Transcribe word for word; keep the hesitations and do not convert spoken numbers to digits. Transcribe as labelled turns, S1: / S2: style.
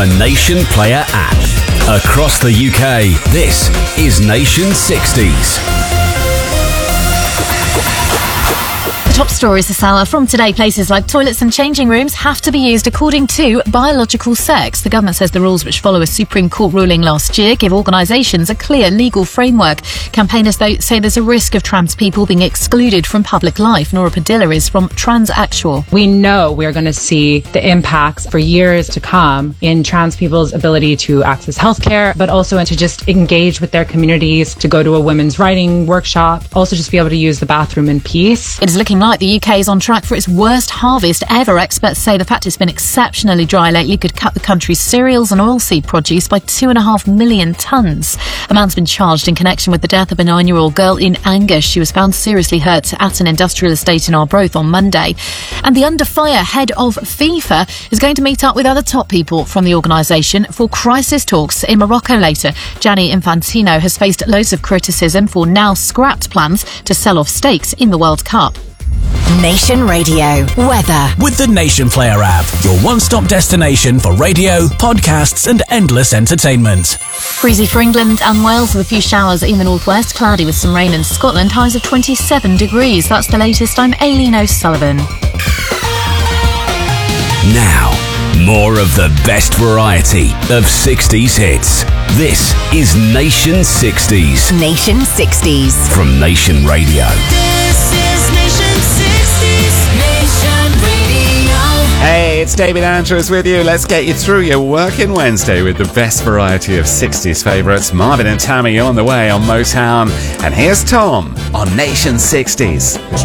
S1: A Nation Player app. Across the U K, this is Nation sixties.
S2: The top stories this hour from today. Places like toilets and changing rooms have to be used according to biological sex. The government says the rules, which follow a Supreme Court ruling last year, give organisations a clear legal framework. Campaigners, though, say there's a risk of trans people being excluded from public life. Nora Padilla is from Transactual.
S3: We know we're going to see the impacts for years to come in trans people's ability to access healthcare, but also to just engage with their communities, to go to a women's writing workshop, also just be able to use the bathroom in peace.
S2: It is looking like the U K is on track for its worst harvest ever. Experts say the fact it's been exceptionally dry lately could cut the country's cereals and oilseed produce by two and a half million tonnes. A man's been charged in connection with the death of a nine-year-old girl in Angus. She was found seriously hurt at an industrial estate in Arbroath on Monday. And the under fire head of FIFA is going to meet up with other top people from the organisation for crisis talks in Morocco later. Gianni Infantino has faced loads of criticism for now scrapped plans to sell off stakes in the World Cup.
S4: Nation Radio weather
S1: With the Nation Player app, your one-stop destination for radio, podcasts and endless entertainment.
S2: Breezy for England and Wales with a few showers in the northwest. Cloudy with some rain in Scotland. Highs of twenty-seven degrees. That's the latest. I'm Aileen O'Sullivan.
S1: Now, more of the best variety of sixties hits. This is Nation sixties.
S4: Nation sixties
S1: From Nation Radio.
S5: This is Nation sixties, Nation Radio.
S6: Hey, it's David Andrews with you. Let's get you through your working Wednesday with the best variety of sixties favourites. Marvin and Tammy on the way on Motown. And here's Tom on Nation sixties.